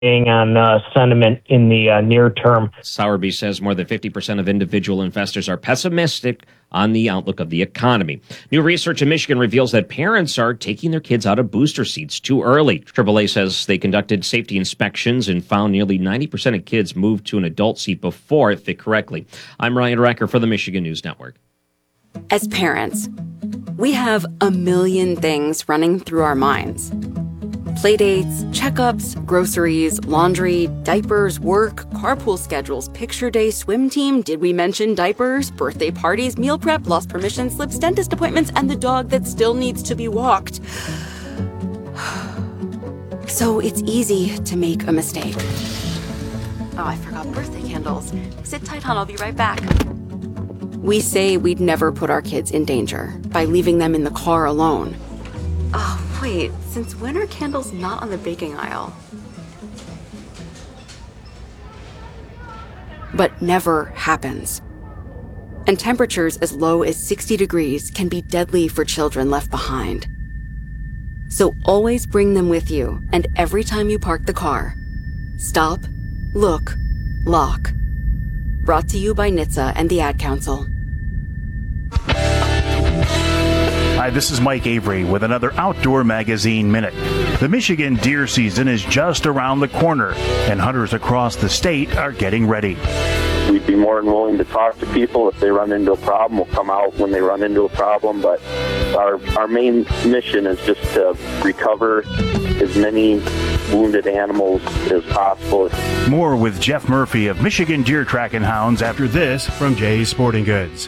on sentiment in the near term. Sowerby says more than 50% of individual investors are pessimistic on the outlook of the economy. New research in Michigan reveals that parents are taking their kids out of booster seats too early. AAA says they conducted safety inspections and found nearly 90% of kids moved to an adult seat before it fit correctly. I'm Ryan Recker for the Michigan News Network. As parents, we have a million things running through our minds. Playdates, checkups, groceries, laundry, diapers, work, carpool schedules, picture day, swim team, did we mention diapers, birthday parties, meal prep, lost permission slips, dentist appointments, and the dog that still needs to be walked. So it's easy to make a mistake. Oh, I forgot birthday candles. Sit tight, hon, I'll be right back. We say we'd never put our kids in danger by leaving them in the car alone. Oh, wait, since when are candles not on the baking aisle? But never happens. And temperatures as low as 60 degrees can be deadly for children left behind. So always bring them with you, and every time you park the car, stop, look, lock. Brought to you by NHTSA and the Ad Council. Hi, this is Mike Avery with another Outdoor Magazine Minute. The Michigan deer season is just around the corner, and hunters across the state are getting ready. We'd be more than willing to talk to people if they run into a problem. We'll come out when they run into a problem, but our main mission is just to recover as many wounded animals as possible. More with Jeff Murphy of Michigan Deer Track and Hounds after this from Jay's Sporting Goods.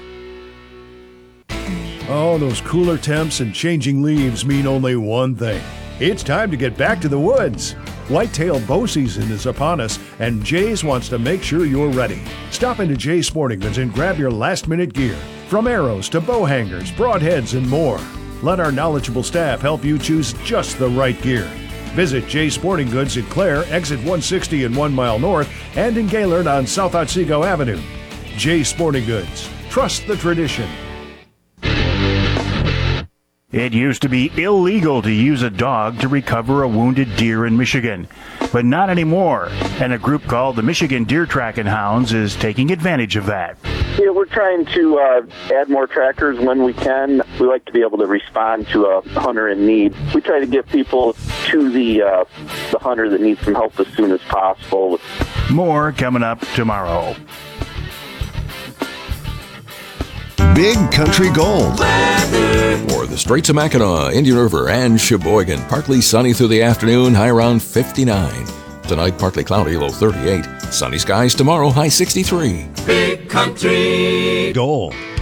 Oh, those cooler temps and changing leaves mean only one thing. It's time to get back to the woods. Whitetail bow season is upon us, and Jay's wants to make sure you're ready. Stop into Jay's Sporting Goods and grab your last-minute gear. From arrows to bow hangers, broadheads, and more. Let our knowledgeable staff help you choose just the right gear. Visit Jay's Sporting Goods in Clare, exit 160 and 1 mile north, and in Gaylord on South Otsego Avenue. Jay's Sporting Goods. Trust the tradition. It used to be illegal to use a dog to recover a wounded deer in Michigan, but not anymore. And a group called the Michigan Deer Track and Hounds is taking advantage of that. Yeah, we're trying to add more trackers when we can. We like to be able to respond to a hunter in need. We try to get people to the hunter that needs some help as soon as possible. More coming up tomorrow. Big Country Gold. Or the Straits of Mackinac, Indian River, and Sheboygan. Partly sunny through the afternoon, high around 59. Tonight, partly cloudy, low 38. Sunny skies tomorrow, high 63. Big Country Gold.